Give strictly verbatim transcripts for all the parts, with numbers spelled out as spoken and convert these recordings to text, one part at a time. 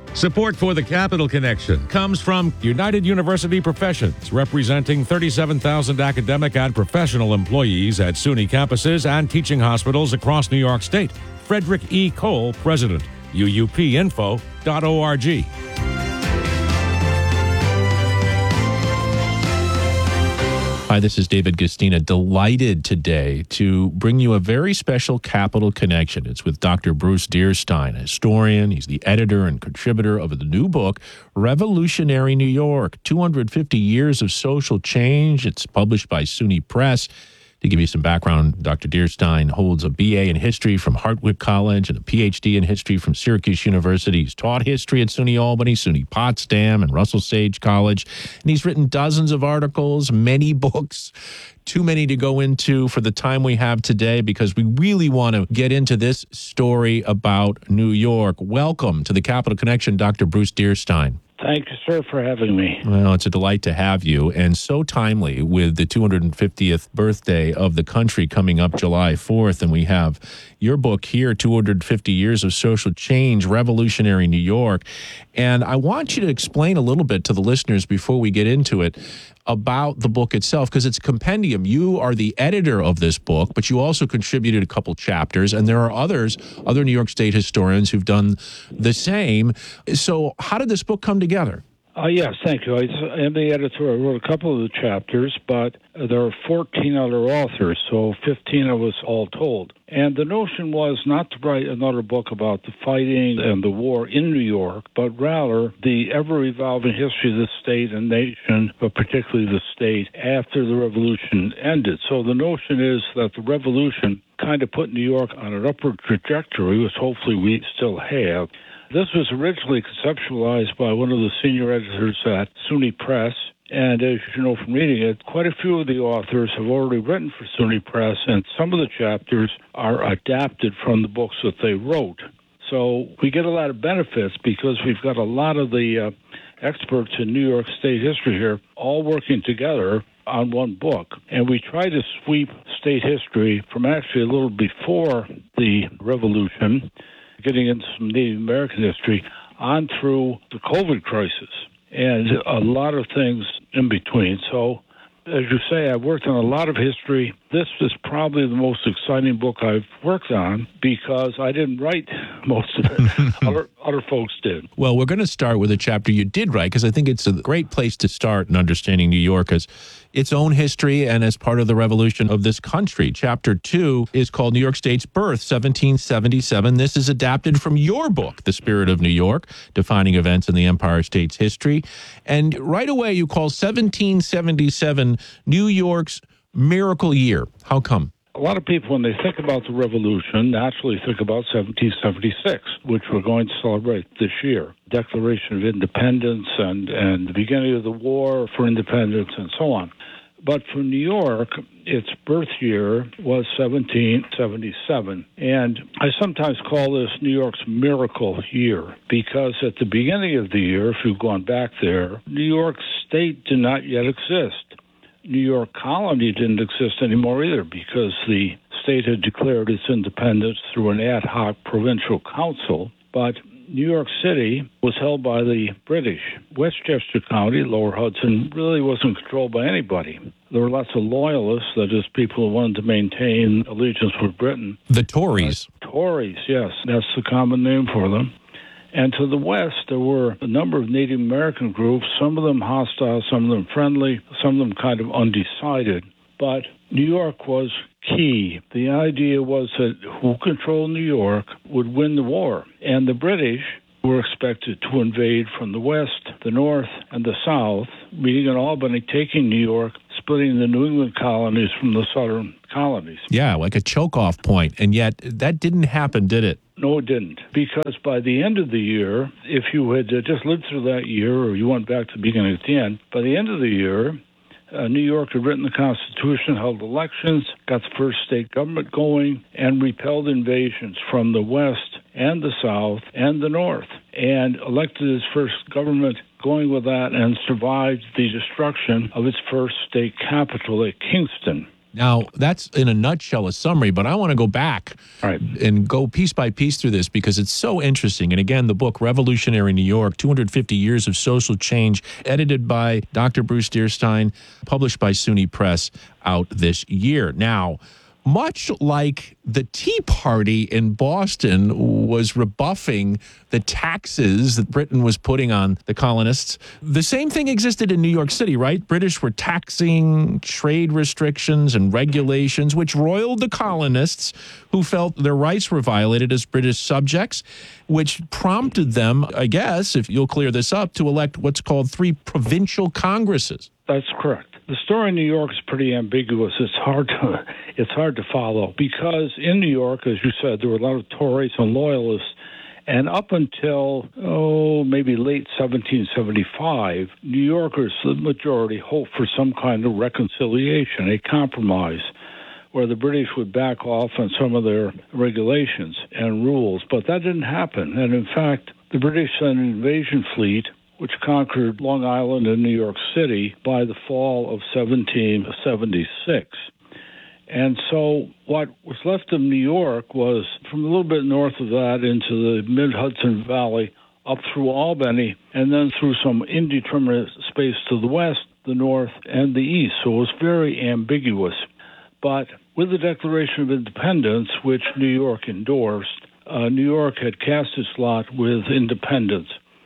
Support for the Capital Connection comes from United University Professions, representing thirty-seven thousand academic and professional employees at SUNY campuses and teaching hospitals across New York State. Frederick E. Cole, President, U U P info dot org. Hi, this is David Gastina. Delighted today to bring you a very special Capital Connection. It's with Doctor Bruce Dierstein, a historian. He's the editor and contributor of the new book, Revolutionary New York, two hundred fifty years of Social Change. It's published by SUNY Press. To give you some background, Doctor Dierstein holds a B A in history from Hartwick College and a P H D in history from Syracuse University. He's taught history at SUNY Albany, SUNY Potsdam, and Russell Sage College. And he's written dozens of articles, many books, too many to go into for the time we have today because we really want to get into this story about New York. Welcome to the Capital Connection, Doctor Bruce Dierstein. Thank you, sir, for having me. Well, it's a delight to have you, and so timely with the two hundred fiftieth birthday of the country coming up July fourth, and we have your book here, two hundred fifty years of Social Change, Revolutionary New York. And I want you to explain a little bit to the listeners before we get into it about the book itself, because it's a compendium. You are the editor of this book, but you also contributed a couple chapters, and there are others, other New York State historians who've done the same. So how did this book come together? Uh, yes, thank you. I am the editor. I wrote a couple of the chapters, but there are fourteen other authors, so fifteen of us all told. And the notion was not to write another book about the fighting and the war in New York, but rather the ever-evolving history of the state and nation, but particularly the state, after the Revolution ended. So the notion is that the Revolution kind of put New York on an upward trajectory, which hopefully we still have. This was originally conceptualized by one of the senior editors at SUNY Press, and as you know from reading it, quite a few of the authors have already written for SUNY Press, and some of the chapters are adapted from the books that they wrote. So we get a lot of benefits because we've got a lot of the uh, experts in New York State history here all working together on one book. And we try to sweep state history from actually a little before the Revolution, getting into some Native American history, on through the COVID crisis, and a lot of things in between. So, as you say, I've worked on a lot of history. This is probably the most exciting book I've worked on because I didn't write most of it. other, other folks did. Well, we're going to start with a chapter you did write because I think it's a great place to start in understanding New York as its own history and as part of the revolution of this country. Chapter two is called New York State's Birth, seventeen seventy-seven. This is adapted from your book, The Spirit of New York, Defining Events in the Empire State's History. And right away you call seventeen seventy-seven New York's miracle year. How come? A lot of people, when they think about the Revolution, naturally think about seventeen seventy-six, which we're going to celebrate this year. Declaration of Independence and, and the beginning of the War for Independence and so on. But for New York, its birth year was seventeen seventy-seven. And I sometimes call this New York's miracle year because at the beginning of the year, if you've gone back there, New York State did not yet exist. New York Colony didn't exist anymore either because the state had declared its independence through an ad hoc provincial council. But New York City was held by the British. Westchester County, Lower Hudson, really wasn't controlled by anybody. There were lots of loyalists, that is, people who wanted to maintain allegiance with Britain. The Tories. Uh, Tories, yes. That's the common name for them. And to the west, there were a number of Native American groups, some of them hostile, some of them friendly, some of them kind of undecided. But New York was key. The idea was that who controlled New York would win the war. And the British were expected to invade from the west, the north, and the south, meeting in Albany, taking New York, splitting the New England colonies from the southern colonies. Yeah, like a choke-off point. And yet that didn't happen, did it? No, it didn't. Because by the end of the year, if you had uh, just lived through that year or you went back to the beginning at the end, by the end of the year, uh, New York had written the Constitution, held elections, got the first state government going, and repelled invasions from the west and the south and the north, and elected its first government going with that and survived the destruction of its first state capital at Kingston. Now, that's in a nutshell a summary, but I want to go back Right. and go piece by piece through this because it's so interesting. And again, the book, Revolutionary New York, two hundred fifty Years of Social Change, edited by Doctor Bruce Dearstyne, published by SUNY Press, out this year. Now, much like the Tea Party in Boston was rebuffing the taxes that Britain was putting on the colonists, the same thing existed in New York City, right? British were taxing trade restrictions and regulations, which roiled the colonists who felt their rights were violated as British subjects, which prompted them, I guess, if you'll clear this up, to elect what's called three provincial congresses. That's correct. The story in New York is pretty ambiguous. It's hard to it's hard to follow because in New York, as you said, there were a lot of Tories and Loyalists, and up until oh maybe late seventeen seventy-five, New Yorkers, the majority, hoped for some kind of reconciliation, a compromise, where the British would back off on some of their regulations and rules. But that didn't happen, and in fact, the British sent an invasion fleet which conquered Long Island and New York City by the fall of seventeen seventy-six. And so what was left of New York was from a little bit north of that into the mid-Hudson Valley, up through Albany, and then through some indeterminate space to the west, the north, and the east. So it was very ambiguous. But with the Declaration of Independence, which New York endorsed, uh, New York had cast its lot with independence.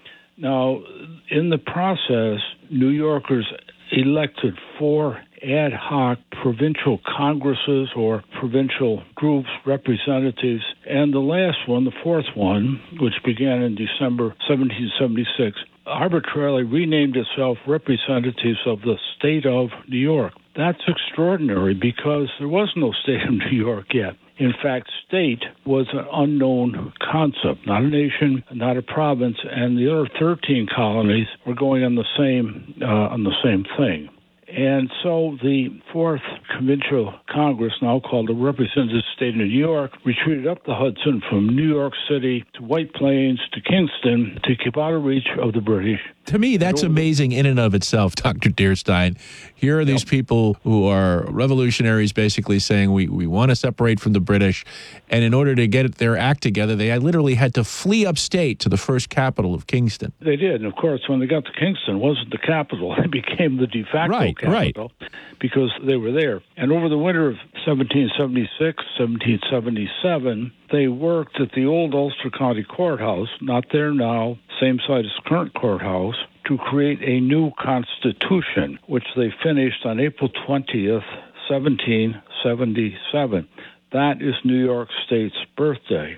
Now, in the process, New Yorkers elected four ad hoc provincial congresses or provincial groups, representatives, and the last one, the fourth one, which began in December seventeen seventy-six, arbitrarily renamed itself Representatives of the State of New York. That's extraordinary because there was no state of New York yet. In fact, state was an unknown concept, not a nation, not a province, and the other thirteen colonies were going on the same uh, on the same thing. And so the Fourth Provincial Congress, now called the Representative State of New York, retreated up the Hudson from New York City to White Plains to Kingston to keep out of reach of the British. To me, that's amazing in and of itself, Doctor Dearstyne. Here are these yep. people who are revolutionaries basically saying we, we want to separate from the British. And in order to get their act together, they literally had to flee upstate to the first capital of Kingston. They did. And, of course, when they got to Kingston, it wasn't the capital. It became the de facto right, capital right. because they were there. And over the winter of seventeen seventy-six, seventeen seventy-seven, they worked at the old Ulster County Courthouse, not there now, same site as the current courthouse, to create a new constitution, which they finished on April twentieth, seventeen seventy-seven. That is New York State's birthday.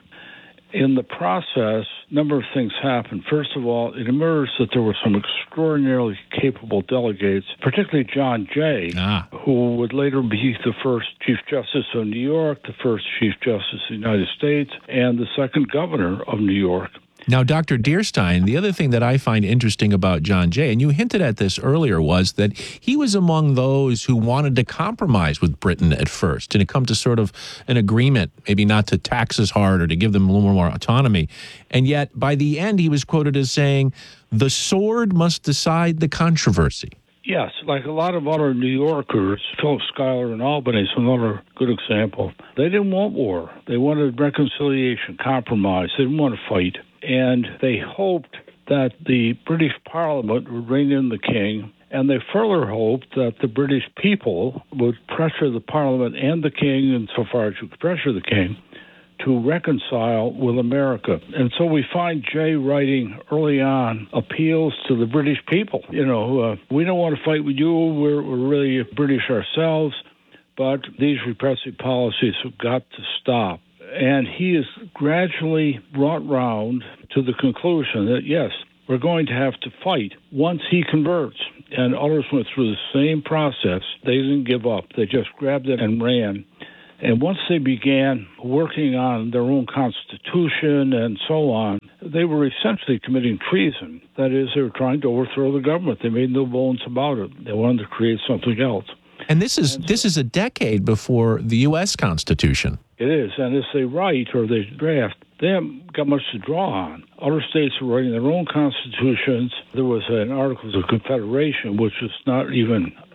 In the process, a number of things happened. First of all, it emerged that there were some extraordinarily capable delegates, particularly John Jay, ah. who would later be the first Chief Justice of New York, the first Chief Justice of the United States, and the second governor of New York. Now, Doctor Dearstyne, the other thing that I find interesting about John Jay, and you hinted at this earlier, was that he was among those who wanted to compromise with Britain at first and to come to sort of an agreement, maybe not to tax as hard or to give them a little more autonomy. And yet, by the end, he was quoted as saying, the sword must decide the controversy. Yes, like a lot of other New Yorkers, Philip Schuyler in Albany is another good example. They didn't want war. They wanted reconciliation, compromise. They didn't want to fight. And they hoped that the British Parliament would rein in the king, and they further hoped that the British people would pressure the Parliament and the king, insofar as you could pressure the king, to reconcile with America. And so we find Jay writing early on appeals to the British people. You know, uh, we don't want to fight with you. We're, we're really British ourselves, but these repressive policies have got to stop. And he is gradually brought round to the conclusion that, yes, we're going to have to fight once he converts. And others went through the same process. They didn't give up. They just grabbed it and ran. And once they began working on their own constitution and so on, they were essentially committing treason. That is, they were trying to overthrow the government. They made no bones about it. They wanted to create something else. And this is and so, this is a decade before the U S Constitution. It is. And as they write or they draft, they haven't got much to draw on. Other states are writing their own constitutions. There was an Articles of Confederation, which was not even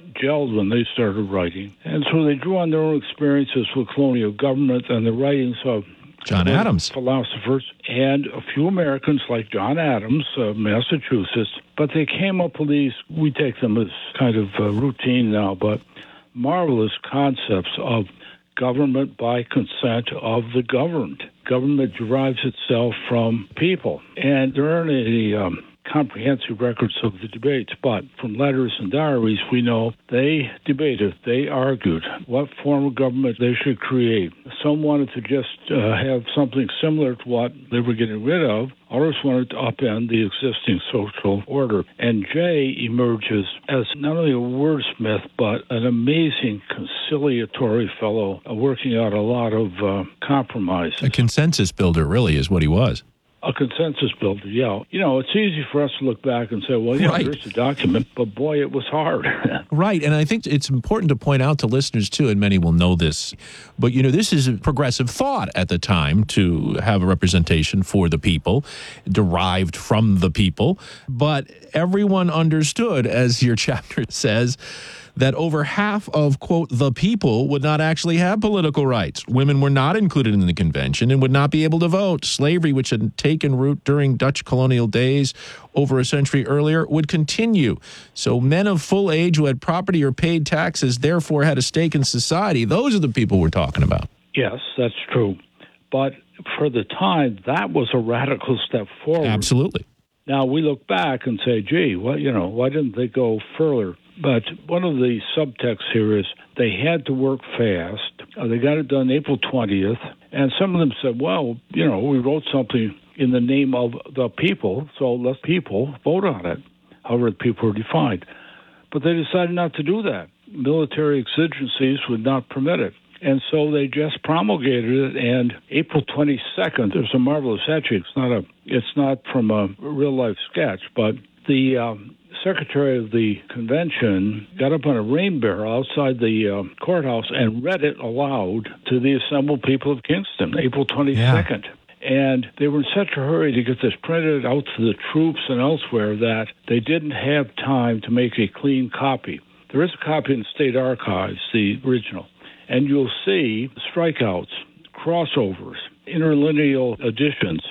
gelled when they started writing. And so they drew on their own experiences with colonial government and the writings of John Adams, philosophers, and a few Americans like John Adams of Massachusetts. But they came up with these, we take them as kind of uh, routine now, but marvelous concepts of government by consent of the governed. Government derives itself from people. And there aren't any um, comprehensive records of the debates, but from letters and diaries, we know they debated, they argued what form of government they should create. Some wanted to just uh, have something similar to what they were getting rid of. Others wanted to upend the existing social order. And Jay emerges as not only a wordsmith, but an amazing conciliatory fellow, uh, working out a lot of uh, compromises. A consensus builder, really, is what he was. A consensus builder, yeah. You know, it's easy for us to look back and say, well, yeah, Right. there's the document, but boy, it was hard. Right. And I think it's important to point out to listeners, too, and many will know this, but, you know, this is a progressive thought at the time to have a representation for the people, derived from the people. But everyone understood, as your chapter says, that over half of, quote, the people would not actually have political rights. Women were not included in the convention and would not be able to vote. Slavery, which had taken root during Dutch colonial days over a century earlier, would continue. So men of full age who had property or paid taxes therefore had a stake in society. Those are the people we're talking about. Yes, that's true. But for the time, that was a radical step forward. Absolutely. Now, we look back and say, gee, well, you know, why didn't they go further? But one of the subtexts here is they had to work fast. Uh, they got it done April twentieth. And some of them said, well, you know, we wrote something in the name of the people, so let people vote on it, however the people were defined. But they decided not to do that. Military exigencies would not permit it. And so they just promulgated it, and April twenty-second, there's a marvelous etching. It's not a, it's not from a real-life sketch, but the um, secretary of the convention got up on a rain barrel outside the um, courthouse and read it aloud to the assembled people of Kingston, April twenty-second. Yeah. And they were in such a hurry to get this printed out to the troops and elsewhere that they didn't have time to make a clean copy. There is a copy in the state archives, the original. And you'll see strikeouts, crossovers, interlineal additions.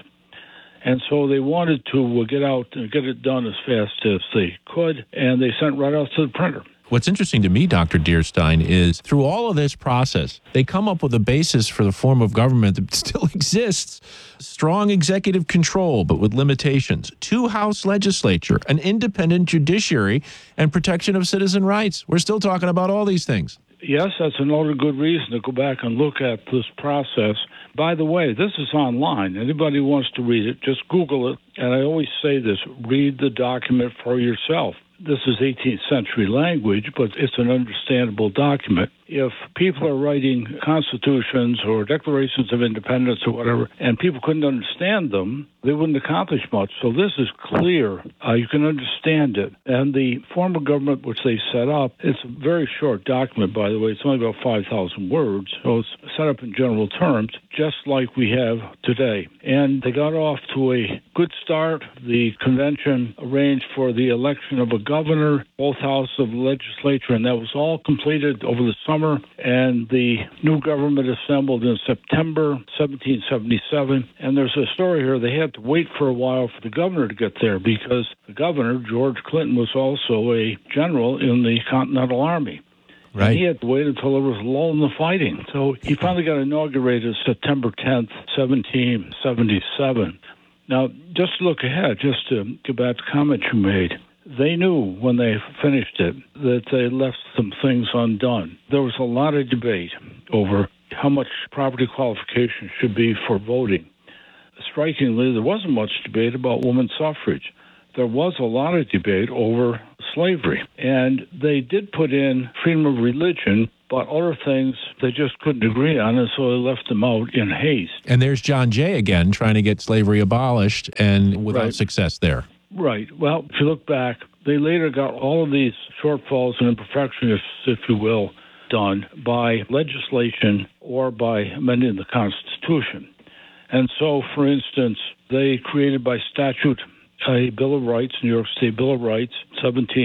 And so they wanted to get out and get it done as fast as they could, and they sent right out to the printer. What's interesting to me, Doctor Dierstein, is through all of this process, they come up with a basis for the form of government that still exists. Strong executive control, but with limitations. Two-house legislature, an independent judiciary, and protection of citizen rights. We're still talking about all these things. Yes, that's another good reason to go back and look at this process. By the way, this is online. Anybody who wants to read it, just Google it. And I always say this, read the document for yourself. This is eighteenth century language, but it's an understandable document. If people are writing constitutions or declarations of independence or whatever, and people couldn't understand them, they wouldn't accomplish much. So this is clear. Uh, you can understand it. And the form of government which they set up, it's a very short document, by the way. It's only about five thousand words. So it's set up in general terms, just like we have today. And they got off to a good start. The convention arranged for the election of a governor, both houses of the legislature, and that was all completed over the summer. And the new government assembled in September seventeen seventy-seven. And there's a story here. They had to wait for a while for the governor to get there because the governor, George Clinton, was also a general in the Continental Army. Right. And he had to wait until there was a lull in the fighting. So he finally got inaugurated September tenth, seventeen seventy-seven. Now, just to look ahead, just to get back to the comment you made, they knew when they finished it that they left some things undone. There was a lot of debate over how much property qualification should be for voting. Strikingly, there wasn't much debate about women's suffrage. There was a lot of debate over slavery. And they did put in freedom of religion, but other things they just couldn't agree on, and so they left them out in haste. And there's John Jay again trying to get slavery abolished, and without Right. success there. Right. Well, if you look back, they later got all of these shortfalls and imperfections, if you will, done by legislation or by amending the Constitution. And so, for instance, they created by statute a Bill of Rights, New York State Bill of Rights, seventeen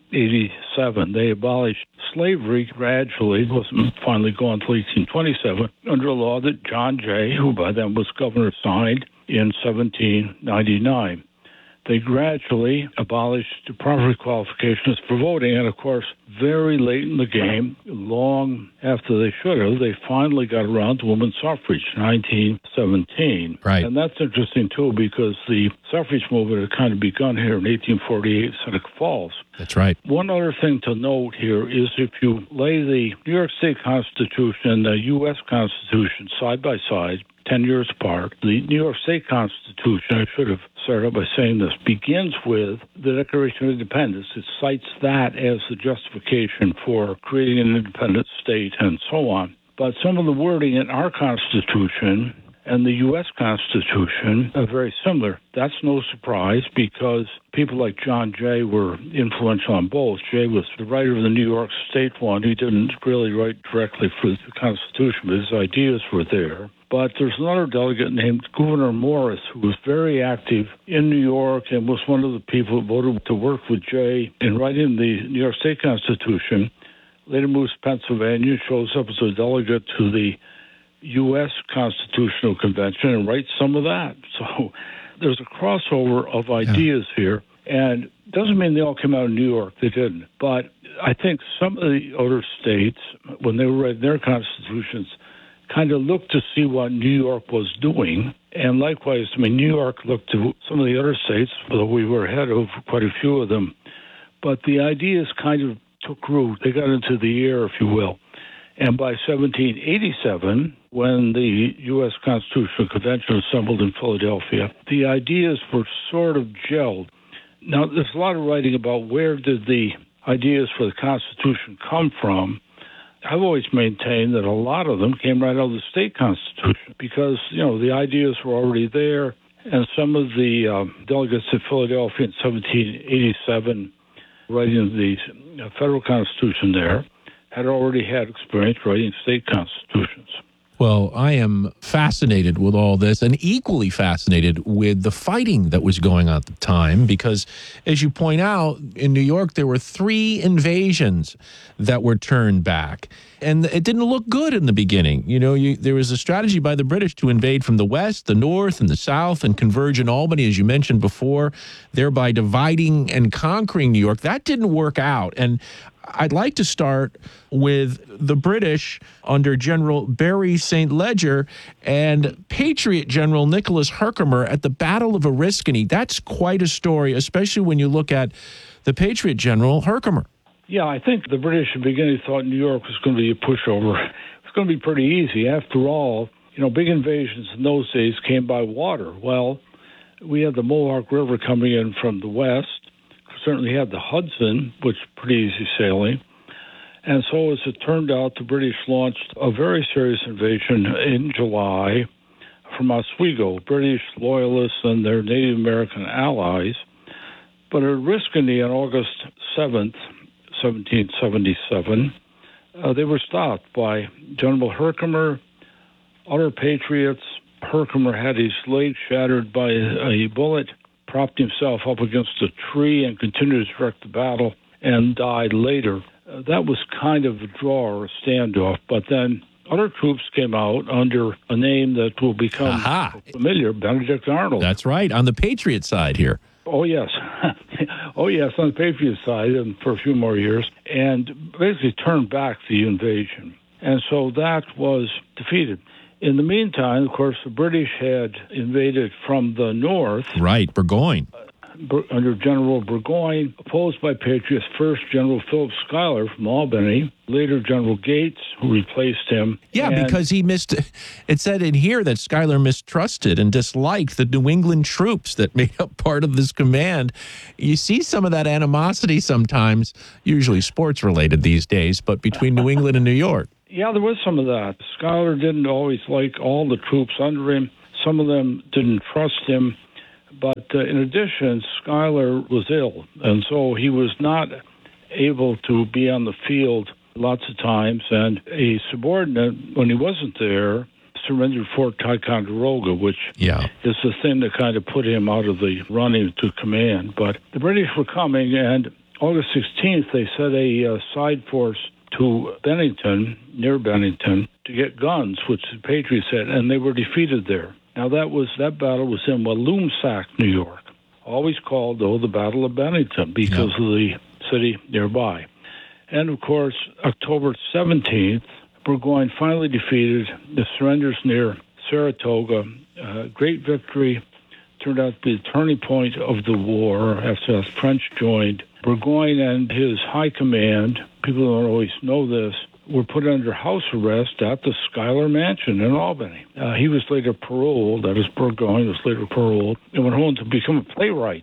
eighty-seven. They abolished slavery gradually. It wasn't finally gone until eighteen twenty-seven under a law that John Jay, who by then was governor, signed in seventeen ninety-nine. They gradually abolished the property qualifications for voting, and of course, very late in the game, long after they should have, they finally got around to women's suffrage, nineteen seventeen. Right. And that's interesting, too, because the suffrage movement had kind of begun here in eighteen forty-eight, Seneca Falls. That's right. One other thing to note here is if you lay the New York State Constitution and the U S Constitution side by side, ten years apart, the New York State Constitution, I should have started by saying this, begins with the Declaration of Independence. It cites that as the justification for creating an independent state and so on. But some of the wording in our Constitution and the U S Constitution are very similar. That's no surprise because people like John Jay were influential on both. Jay was the writer of the New York State one. He didn't really write directly for the Constitution, but his ideas were there. But there's another delegate named Gouverneur Morris who was very active in New York and was one of the people who voted to work with Jay in writing the New York State Constitution. Later moves to Pennsylvania, shows up as a delegate to the U S Constitutional Convention and writes some of that. So there's a crossover of ideas yeah. here. And doesn't mean they all came out of New York. They didn't. But I think some of the other states, when they were writing their constitutions, kind of looked to see what New York was doing. And likewise, I mean, New York looked to some of the other states, although we were ahead of quite a few of them. But the ideas kind of took root. They got into the air, if you will. And by seventeen eighty-seven, when the U S Constitutional Convention assembled in Philadelphia, the ideas were sort of gelled. Now, there's a lot of writing about where did the ideas for the Constitution come from. I've always maintained that a lot of them came right out of the state constitution because, you know, the ideas were already there. And some of the um, delegates at Philadelphia in seventeen eighty-seven, writing the federal constitution there, had already had experience writing state constitutions. Well, I am fascinated with all this and equally fascinated with the fighting that was going on at the time because, as you point out, in New York, there were three invasions that were turned back. And it didn't look good in the beginning. You know, you, there was a strategy by the British to invade from the west, the north, and the south and converge in Albany, as you mentioned before, thereby dividing and conquering New York. That didn't work out. And I'd like to start with the British under General Barry Saint Leger and Patriot General Nicholas Herkimer at the Battle of Oriskany. That's quite a story, especially when you look at the Patriot General Herkimer. Yeah, I think the British in the beginning thought New York was going to be a pushover. It's going to be pretty easy. After all, you know, big invasions in those days came by water. Well, we had the Mohawk River coming in from the west. Certainly had the Hudson, which is pretty easy sailing. And so as it turned out, the British launched a very serious invasion in July from Oswego, British loyalists and their Native American allies. But at Oriskany on August seventh, seventeen seventy-seven, uh, they were stopped by General Herkimer, other patriots. Herkimer had his leg shattered by a bullet, propped himself up against a tree and continued to direct the battle and died later. Uh, that was kind of a draw or a standoff. But then other troops came out under a name that will become Aha. familiar, Benedict Arnold. That's right, on the Patriot side here. Oh, yes. oh, yes, on the Patriot side and for a few more years, and basically turned back the invasion. And so that was defeated. In the meantime, of course, the British had invaded from the north. Right, Burgoyne. Uh, under General Burgoyne, opposed by Patriots. First, General Philip Schuyler from Albany. Later, General Gates, who replaced him. Yeah, and because he missed. It said in here that Schuyler mistrusted and disliked the New England troops that made up part of this command. You see some of that animosity sometimes, usually sports-related these days, but between New England and New York. Yeah, there was some of that. Schuyler didn't always like all the troops under him. Some of them didn't trust him. But uh, in addition, Schuyler was ill, and so he was not able to be on the field lots of times. And a subordinate, when he wasn't there, surrendered Fort Ticonderoga, which yeah. is the thing that kind of put him out of the running to command. But the British were coming, and August sixteenth, they sent a uh, side force to Bennington, near Bennington, to get guns, which the Patriots had, and they were defeated there. Now, that was that battle was in Walloomsac, New York, always called, though, the Battle of Bennington because yeah. of the city nearby. And, of course, October seventeenth, Burgoyne finally defeated. The surrenders near Saratoga. Uh, great victory. Turned out to be the turning point of the war after the French joined. Burgoyne and his high command, people don't always know this, were put under house arrest at the Schuyler Mansion in Albany. Uh, he was later paroled, that is, Burgoyne was later paroled, and went home to become a playwright.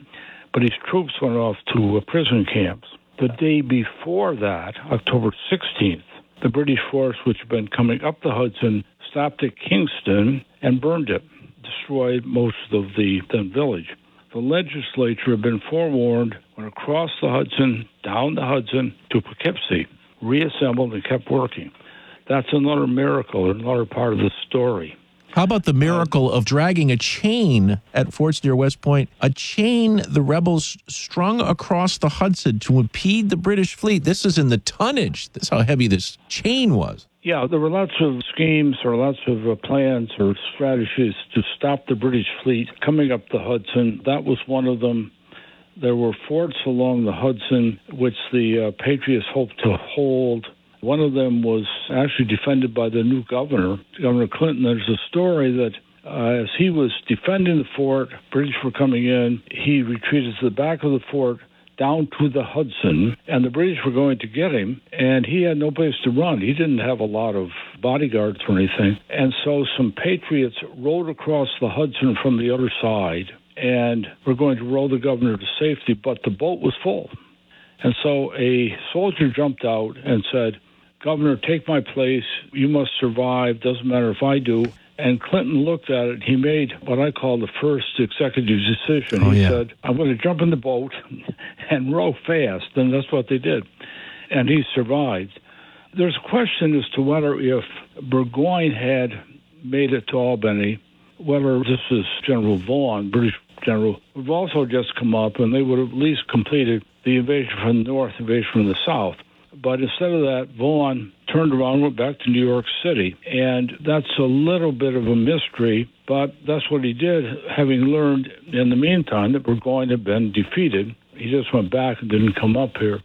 But his troops went off to uh, prison camps. The day before that, October sixteenth, the British force, which had been coming up the Hudson, stopped at Kingston and burned it, destroyed most of the then village. The legislature had been forewarned, went across the Hudson, down the Hudson to Poughkeepsie, reassembled and kept working. That's another miracle, another part of the story. How about the miracle of dragging a chain at forts near West Point, a chain the rebels strung across the Hudson to impede the British fleet? This is in the tonnage. That's how heavy this chain was. Yeah, there were lots of schemes or lots of uh, plans or strategies to stop the British fleet coming up the Hudson. That was one of them. There were forts along the Hudson which the uh, Patriots hoped to hold. One of them was actually defended by the new governor, Governor Clinton. There's a story that uh, as he was defending the fort, British were coming in, he retreated to the back of the fort, down to the Hudson, and the British were going to get him, and he had no place to run. He didn't have a lot of bodyguards or anything. And so some Patriots rowed across the Hudson from the other side and were going to row the governor to safety, but the boat was full. And so a soldier jumped out and said, "Governor, take my place. You must survive. Doesn't matter if I do." And Clinton looked at it. He made what I call the first executive decision. Oh, he yeah. said, "I'm going to jump in the boat and row fast." And that's what they did. And he survived. There's a question as to whether if Burgoyne had made it to Albany, whether this is General Vaughan, British general, would have also just come up, and they would have at least completed the invasion from the north, invasion from the south. But instead of that, Vaughan turned around and went back to New York City. And that's a little bit of a mystery, but that's what he did, having learned in the meantime that Burgoyne had been defeated. He just went back and didn't come up here.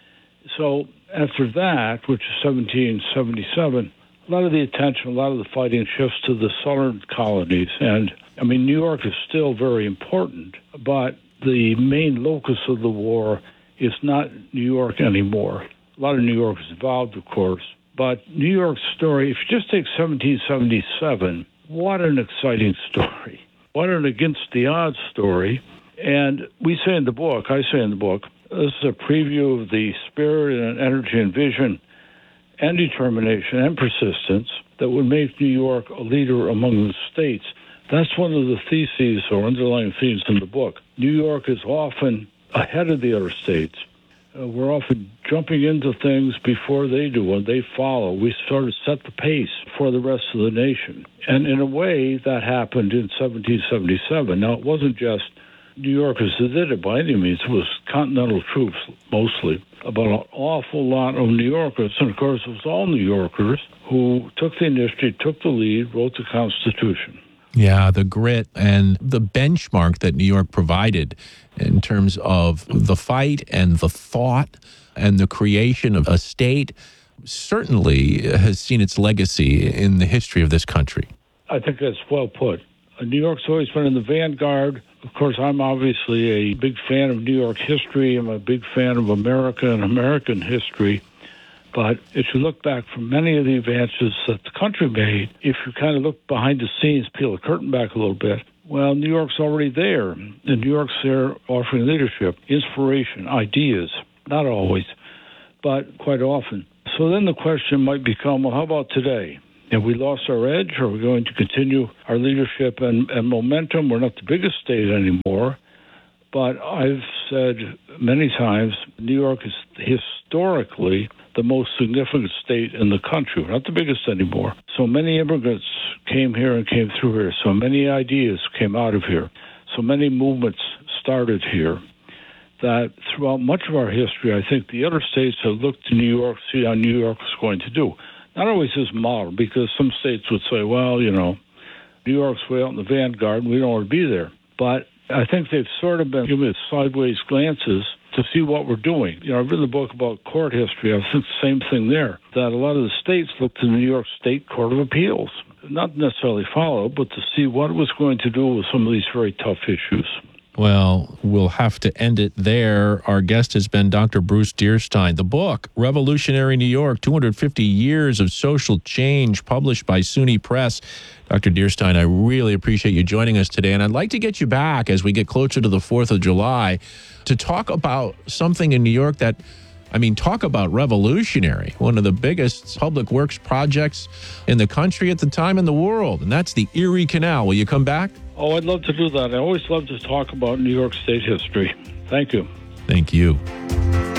So after that, which is seventeen seventy-seven, a lot of the attention, a lot of the fighting shifts to the southern colonies. And, I mean, New York is still very important, but the main locus of the war is not New York anymore. A lot of New York is involved, of course, but New York's story, if you just take seventeen seventy-seven, what an exciting story. What an against-the-odds story. And we say in the book, I say in the book, this is a preview of the spirit and energy and vision and determination and persistence that would make New York a leader among the states. That's one of the theses or underlying themes in the book. New York is often ahead of the other states. Uh, we're often jumping into things before they do, and they follow. We sort of set the pace for the rest of the nation. And in a way, that happened in seventeen seventy-seven. Now, it wasn't just New Yorkers that did it by any means. It was Continental troops, mostly, but an awful lot of New Yorkers. And, of course, it was all New Yorkers who took the initiative, took the lead, wrote the Constitution. Yeah, the grit and the benchmark that New York provided in terms of the fight and the thought and the creation of a state certainly has seen its legacy in the history of this country. I think that's well put. New York's always been in the vanguard. Of course, I'm obviously a big fan of New York history. I'm a big fan of America and American history. But if you look back from many of the advances that the country made, if you kind of look behind the scenes, peel the curtain back a little bit, well, New York's already there. And New York's there offering leadership, inspiration, ideas, not always, but quite often. So then the question might become, well, how about today? Have we lost our edge? Are we going to continue our leadership and, and momentum? We're not the biggest state anymore. But I've said many times, New York is historically the most significant state in the country. We're not the biggest anymore. So many immigrants came here and came through here. So many ideas came out of here. So many movements started here. that throughout much of our history, I think the other states have looked to New York to see how New York is going to do. Not always as model, because some states would say, well, you know, New York's way out in the vanguard, and we don't want to be there. But I think they've sort of been giving it sideways glances to see what we're doing. You know, I've written a book about court history. I think the same thing there, that a lot of the states looked to the New York State Court of Appeals, not necessarily follow, but to see what it was going to do with some of these very tough issues. Well, we'll have to end it there. Our guest has been Doctor Bruce Dearstyne. The book, Revolutionary New York, two hundred fifty years of Social Change, published by SUNY Press. Doctor Dearstyne, I really appreciate you joining us today, and I'd like to get you back as we get closer to the fourth of July to talk about something in New York that, I mean, talk about revolutionary, one of the biggest public works projects in the country at the time in the world, and that's the Erie Canal. Will you come back? Oh, I'd love to do that. I always love to talk about New York State history. Thank you. Thank you.